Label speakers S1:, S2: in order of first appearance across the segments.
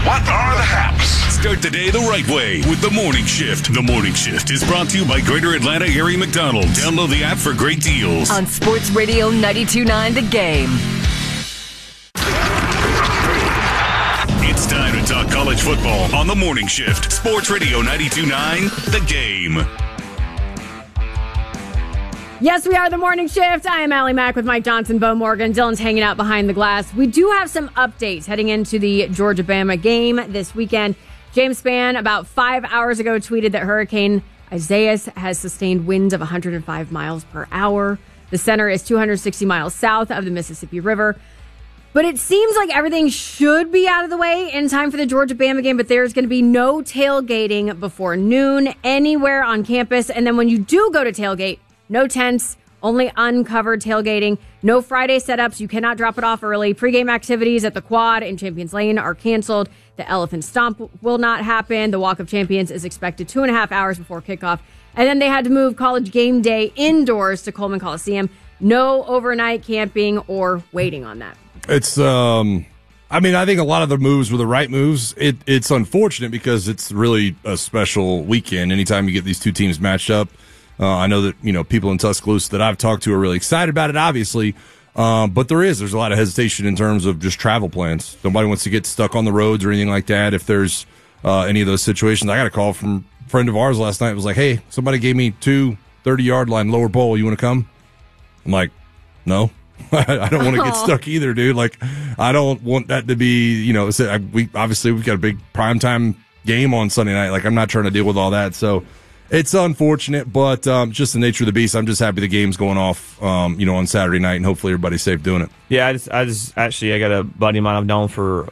S1: What are the haps?
S2: Start the day the right way with The Morning Shift. The Morning Shift is brought to you by Greater Atlanta Area McDonald's. Download the app for great deals.
S3: On Sports Radio 92.9 The Game.
S2: It's time to talk college football on The Morning Shift. Sports Radio 92.9 The Game.
S4: Yes, we are The Morning Shift. I am Allie Mack with Mike Johnson, Bo Morgan. Dylan's hanging out behind the glass. We do have some updates heading into the Georgia-Bama game this weekend. James Spann, about 5 hours ago, tweeted that Hurricane Isaias has sustained winds of 105 miles per hour. The center is 260 miles south of the Mississippi River. But it seems like everything should be out of the way in time for the Georgia-Bama game, but there's going to be no tailgating before noon anywhere on campus. And then when you do go to tailgate, no tents, only uncovered tailgating, no Friday setups. You cannot drop it off early. Pre-game activities at the Quad and Champions Lane are canceled. The Elephant Stomp will not happen. The Walk of Champions is expected 2.5 hours before kickoff. And then they had to move College game day indoors to Coleman Coliseum. No overnight camping or waiting on that.
S5: It's, I think a lot of the moves were the right moves. It's unfortunate because it's really a special weekend. Anytime you get these two teams matched up. I know that, people in Tuscaloosa that I've talked to are really excited about it, obviously. But there's a lot of hesitation in terms of just travel plans. Nobody wants to get stuck on the roads or anything like that. If there's any of those situations, I got a call from a friend of ours last night. It was like, hey, somebody gave me 2 30-yard line lower bowl. You want to come? I'm like, no. I don't want to get stuck either, dude. Like, I don't want that to be, we've got a big primetime game on Sunday night. Like, I'm not trying to deal with all that. So it's unfortunate, but just the nature of the beast. I'm just happy the game's going off, on Saturday night, and hopefully everybody's safe doing it.
S6: Yeah, I got a buddy of mine I've known for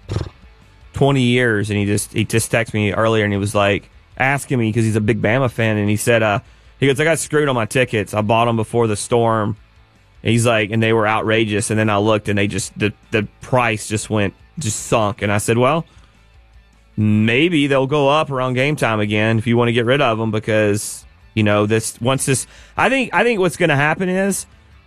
S6: 20 years, and he just texted me earlier, and he was like asking me because he's a big Bama fan, and he said, he goes, I got screwed on my tickets. I bought them before the storm. He's like, and they were outrageous. And then I looked, and they the price just sunk. And I said, well, maybe they'll go up around game time again if you want to get rid of them because, I think what's going to happen is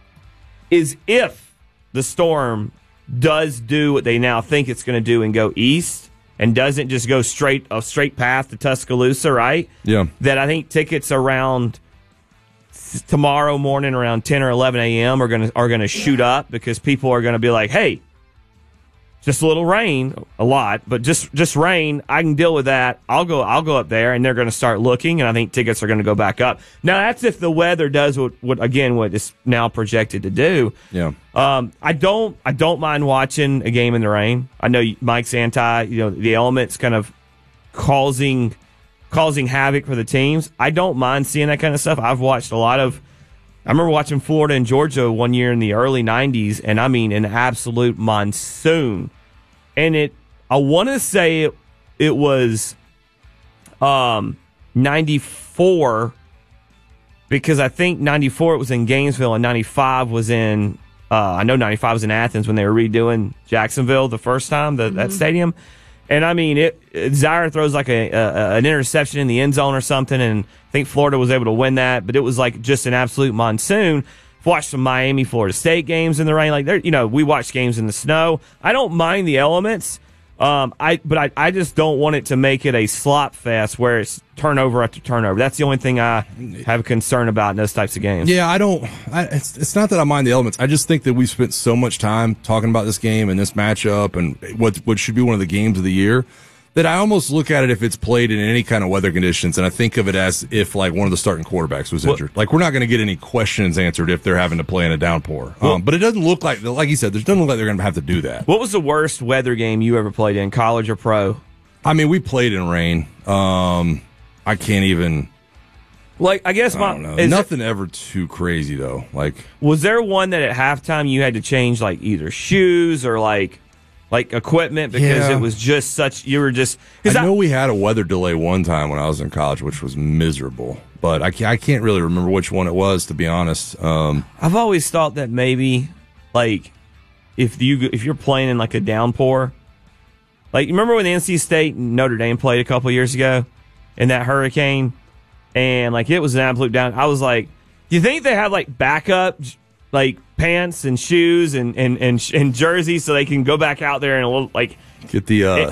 S6: if the storm does do what they now think it's going to do and go east and doesn't just go a straight path to Tuscaloosa, right?
S5: Yeah.
S6: That I think tickets around tomorrow morning around 10 or 11 a.m. are gonna shoot up because people are gonna be like, hey, just a little rain, a lot, but just rain, I can deal with that. I'll go up there, and they're gonna start looking, and I think tickets are gonna go back up. Now that's if the weather does what is now projected to do.
S5: Yeah.
S6: I don't mind watching a game in the rain. I know Mike's anti, the elements kind of causing havoc for the teams. I don't mind seeing that kind of stuff. I've watched I remember watching Florida and Georgia one year in the early 90s, and I mean an absolute monsoon. And I want to say it was 94, because I think 94 it was in Gainesville and 95 was in, I know 95 was in Athens when they were redoing Jacksonville the first time, that stadium. And I mean, Zaire throws like an interception in the end zone or something, and I think Florida was able to win that. But it was like just an absolute monsoon. I've watched some Miami, Florida State games in the rain. Like we watched games in the snow. I don't mind the elements. I just don't want it to make it a slop fest where it's turnover after turnover. That's the only thing I have a concern about in those types of games.
S5: Yeah, it's not that I mind the elements. I just think that we've spent so much time talking about this game and this matchup and what should be one of the games of the year that I almost look at it if it's played in any kind of weather conditions, and I think of it as if like one of the starting quarterbacks was injured. Like, we're not going to get any questions answered if they're having to play in a downpour. But it doesn't look like you said, it doesn't look like they're going to have to do that.
S6: What was the worst weather game you ever played in, college or pro?
S5: I mean, we played in rain. I can't even.
S6: Like, I guess
S5: I don't know. Nothing ever too crazy though. Like,
S6: was there one that at halftime you had to change like either shoes or like equipment because it was just such, you were just.
S5: I know we had a weather delay one time when I was in college, which was miserable, but I can't really remember which one it was, to be honest.
S6: I've always thought that maybe like if you're playing in like a downpour, like remember when the NC State and Notre Dame played a couple years ago in that hurricane, and like it was an absolute down. I was like, do you think they have like backup like pants and shoes and jerseys so they can go back out there and like
S5: get the